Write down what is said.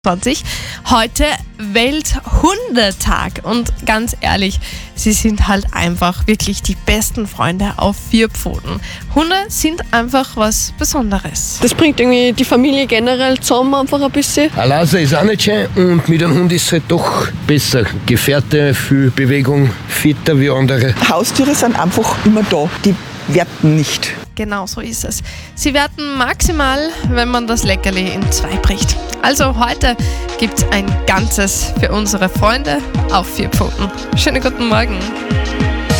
20. Heute Welthundetag und ganz ehrlich, sie sind halt einfach wirklich die besten Freunde auf vier Pfoten. Hunde sind einfach was Besonderes. Das bringt irgendwie die Familie generell zusammen einfach ein bisschen. Alleine ist auch nicht schön und mit einem Hund ist es halt doch besser. Gefährte, viel Bewegung, fitter wie andere. Haustiere sind einfach immer da, die werten nicht. Genau so ist es. Sie werten maximal, wenn man das Leckerli in zwei bricht. Also heute gibt's ein Ganzes für unsere Freunde auf vier Pfoten. Schönen guten Morgen.